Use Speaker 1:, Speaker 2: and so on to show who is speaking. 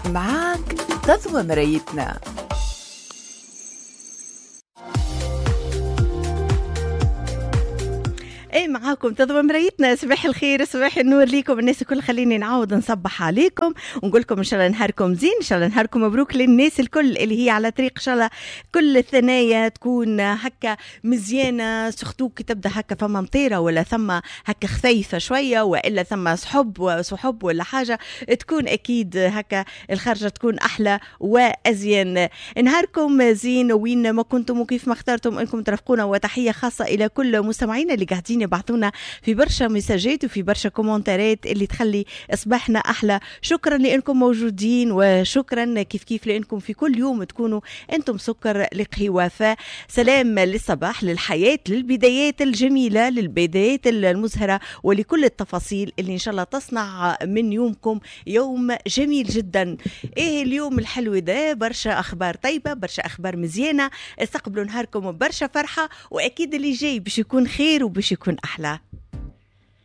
Speaker 1: معاك تضوى مرايتنا.
Speaker 2: ايه معاكم تضوى مرايتنا. صباح الخير صباح النور ليكم الناس الكل. خليني نعاود نصبح عليكم ونقول لكم ان شاء الله نهاركم زين، ان شاء الله نهاركم مبروك للناس الكل اللي هي على طريق ان شاء الله كل الثنايا تكون هكا مزيانه، سختو كي تبدا هكا فما مطيره ولا ثم هكا خفيفه شويه والا ثم سحب ولا حاجه، تكون اكيد هكا الخرجه تكون احلى وازين. نهاركم زين وين ما كنتم وكيف ما اخترتم انكم ترافقونا، وتحيه خاصه الى كل مستمعينا اللي قاعدين يبعثونا في برشا مساجات وفي برشا كومنتارات اللي تخلي اصبحنا احلى. شكرا لانكم موجودين، وشكرا كيف لانكم في كل يوم تكونوا انتم سكر لقهوة. سلام للصباح، للحياة، للبدايات الجميلة، للبدايات المزهرة، ولكل التفاصيل اللي ان شاء الله تصنع من يومكم يوم جميل جدا. ايه اليوم الحلو ده، برشا اخبار طيبة، برشا اخبار مزيانة، استقبلوا نهاركم برشا فرحة، واكيد اللي جاي باش يكون خير وباش يكون أحلى.